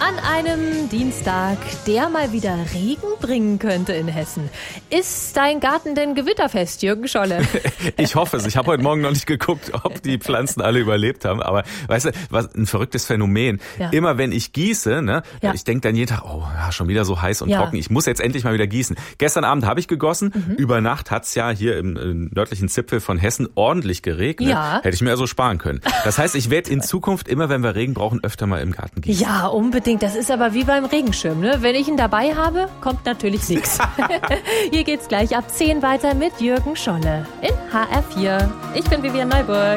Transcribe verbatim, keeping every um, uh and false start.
An einem Dienstag, der mal wieder Regen bringen könnte in Hessen. Ist dein Garten denn gewitterfest, Jürgen Scholle? Ich hoffe es. Ich habe heute Morgen noch nicht geguckt, ob die Pflanzen alle überlebt haben. Aber weißt du, was ein verrücktes Phänomen. Ja. Immer wenn ich gieße, ne, ja. ich denke dann jeden Tag, oh, ja, schon wieder so heiß und ja. trocken. Ich muss jetzt endlich mal wieder gießen. Gestern Abend habe ich gegossen. Mhm. Über Nacht hat's ja hier im, im nördlichen Zipfel von Hessen ordentlich geregnet. Ja. Hätte ich mir also sparen können. Das heißt, ich werde in Zukunft immer, wenn wir Regen brauchen, öfter mal im Garten gießen. Ja, unbedingt. Das ist aber wie beim Regenschirm, ne? Wenn ich ihn dabei habe, kommt natürlich nichts. Hier geht's gleich ab zehn weiter mit Jürgen Scholle in H R vier. Ich bin Vivian Neuburg.